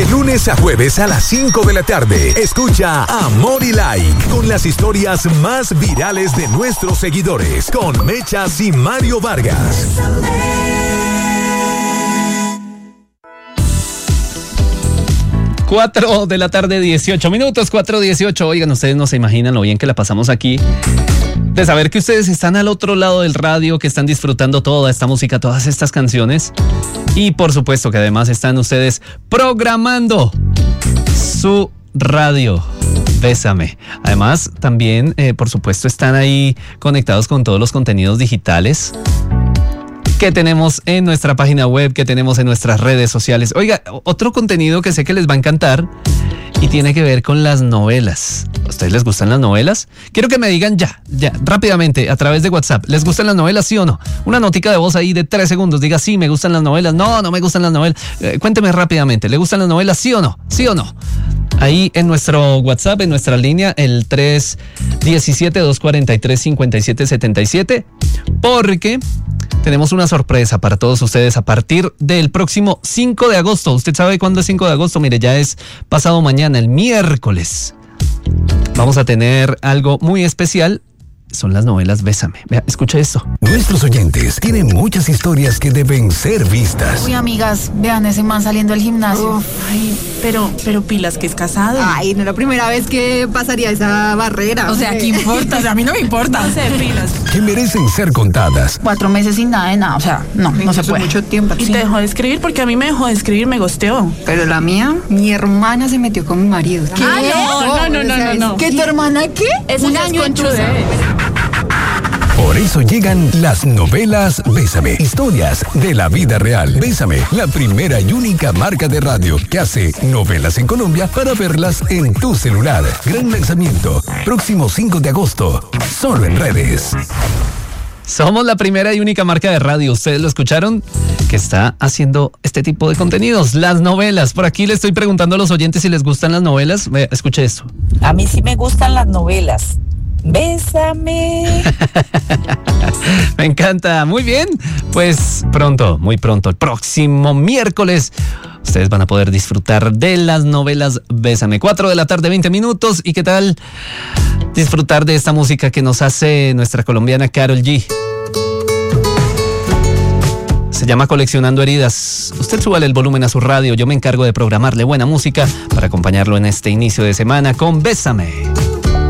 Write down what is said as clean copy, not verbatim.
De lunes a jueves a las 5 de la tarde, escucha Amor y Like con las historias más virales de nuestros seguidores, con Mechas y Mario Vargas. 4 de la tarde, 18 minutos, 4:18. Oigan, ustedes no se imaginan lo bien que la pasamos aquí. De saber que ustedes están al otro lado del radio, que están disfrutando toda esta música, todas estas canciones. Y por supuesto que además están ustedes programando su radio. Bésame. Además, también, por supuesto, están ahí conectados con todos los contenidos digitales que tenemos en nuestra página web, que tenemos en nuestras redes sociales. Oiga, otro contenido que sé que les va a encantar y tiene que ver con las novelas. ¿A ustedes les gustan las novelas? Quiero que me digan ya, rápidamente, a través de WhatsApp. ¿Les gustan las novelas, sí o no? Una notica de voz ahí de 3 segundos. Diga, sí, me gustan las novelas. No, no me gustan las novelas. Cuénteme rápidamente, ¿le gustan las novelas, sí o no? ¿Sí o no? Ahí en nuestro WhatsApp, en nuestra línea, el 317-243-5777, porque tenemos una sorpresa para todos ustedes a partir del próximo 5 de agosto. ¿Usted sabe cuándo es 5 de agosto? Mire, ya es pasado mañana, el miércoles. Vamos a tener algo muy especial. Son las novelas Bésame. Vea, escucha esto. Nuestros oyentes tienen muchas historias que deben ser vistas. Uy, amigas, vean ese man saliendo del gimnasio. Uf, ay, pero pilas que es casado. Ay, no es la primera vez que pasaría esa barrera. O sea, ¿qué importa? O sea, a mí no me importa. No sé, pilas. Que merecen ser contadas. 4 meses sin nada de nada, o sea, no se puede. Mucho tiempo. Y te dejó de escribir porque a mí me dejó de escribir, me gosteó. Pero la mía, mi hermana se metió con mi marido. ¿Qué? No. ¿Qué, tu hermana qué? Eso Un ya es año en tu conchudez. Por eso llegan las novelas Bésame, historias de la vida real. Bésame, la primera y única marca de radio que hace novelas en Colombia para verlas en tu celular. Gran lanzamiento, próximo 5 de agosto, solo en redes. Somos la primera y única marca de radio, ustedes lo escucharon, que está haciendo este tipo de contenidos, las novelas. Por aquí le estoy preguntando a los oyentes si les gustan las novelas. Escuche esto. A mí sí me gustan las novelas. Bésame. Me encanta, muy bien. Pues pronto, muy pronto, el próximo miércoles, ustedes van a poder disfrutar de las novelas Bésame. 4 de la tarde, 20 minutos. ¿Y qué tal disfrutar de esta música que nos hace nuestra colombiana Karol G? Se llama Coleccionando Heridas. Usted súbale el volumen a su radio. Yo me encargo de programarle buena música para acompañarlo en este inicio de semana con Bésame.